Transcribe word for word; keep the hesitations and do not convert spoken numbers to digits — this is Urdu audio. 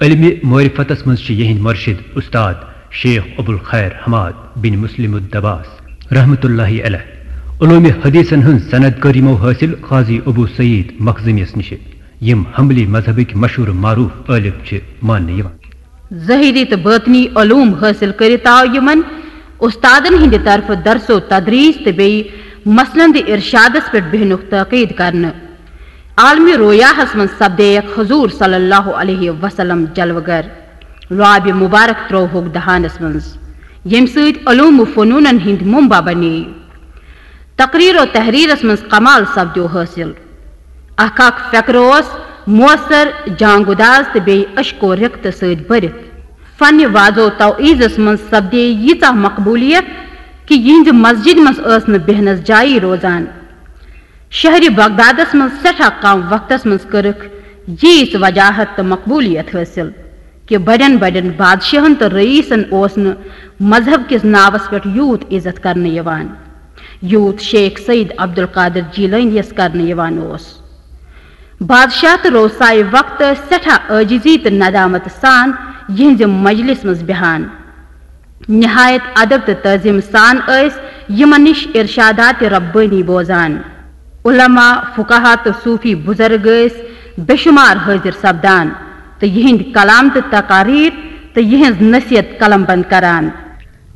علم معرفتس مز یہند مرشد استاد شیخ ابو الخیر حماد بن مسلم الدباس رحمۃ اللہ علیہ. علوم حدیثن ہن سند کریمو حاصل قاضی ابو سعید مخزمیس نش یم حنبلی مذہبک مشہور معروف عالم چھ ماننے یوان. ظاہری تو باطنی علوم حاصل کرت آو یمن استادن ہند طرف درس و تدریس تو بی مسلند ارشادس پہ بہنک تاقید کرنا. عالمی رویاہس من سپدیک حضور صلی اللہ علیہ وسلم جلوگر لعاب مبارک تروہک دہانس منز یم سید علوم و فنونن ہند منبع بنی. تقریر و تحریرس منز کمال سپدیو حاصل. احقاق فکروس موثر جانگداز تو بی اشک و رقت سید برت. فن واض و توعیزس من سپدے ییژہ مقبولیت کہ یہند مسجد مز اس نہ بہنس جائی روزان. شہر بغدادس من سٹھا کم وقتس مز کرک ییژ وجاہت تو مقبولیت حاصل کہ بڑن بڑن بادشاہن تو رئیسن اوس نہ مذہب کس ناوس پہ یوت عزت کرنے یوان یوت شیخ سید عبد القادر جیلانی کرنے یوان اوس. بادشاہ تو روسائے وقت سٹھا عاجزی تو ندامت سان یہنز مجلس مز بہان. نہایت ادب تو تعظیم سان اس یمن نش ارشادات ربانی بوزان. علماء فقہا تو صوفی بزرگ اس بے شمار حاضر سپدان تو یہند کلام تو تقاریر تو یہنز نصیحت قلم بند کران.